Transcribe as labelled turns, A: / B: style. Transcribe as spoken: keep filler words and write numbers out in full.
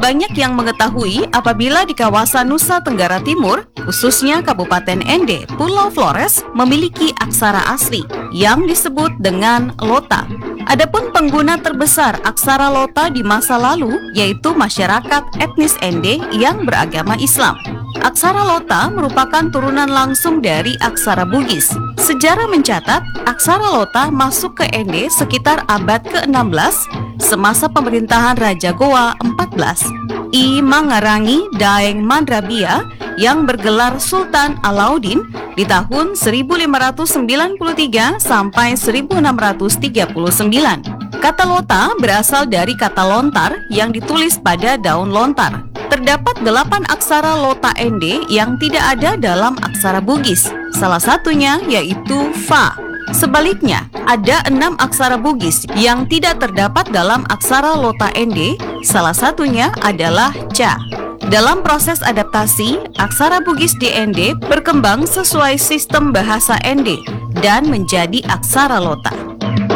A: banyak yang mengetahui apabila di kawasan Nusa Tenggara Timur, khususnya Kabupaten Ende, Pulau Flores, memiliki aksara asli yang disebut dengan Lota. Adapun pengguna terbesar aksara Lota di masa lalu yaitu masyarakat etnis Ende yang beragama Islam. Aksara Lota merupakan turunan langsung dari aksara Bugis. Sejarah mencatat, aksara Lota masuk ke Ende sekitar abad ke enam belas semasa pemerintahan Raja Goa empat belas, I Mangarangi Daeng Mandrabia yang bergelar Sultan Alauddin di tahun seribu lima ratus sembilan puluh tiga sampai seribu enam ratus tiga puluh sembilan. Kata Lota berasal dari kata lontar yang ditulis pada daun lontar. Terdapat delapan aksara Lota Ende yang tidak ada dalam aksara Bugis. Salah satunya yaitu Fa. Sebaliknya, ada enam aksara Bugis yang tidak terdapat dalam aksara Lota Ende. Salah satunya adalah Ca. Dalam proses adaptasi, aksara Bugis di Ende berkembang sesuai sistem bahasa Ende dan menjadi aksara Lota.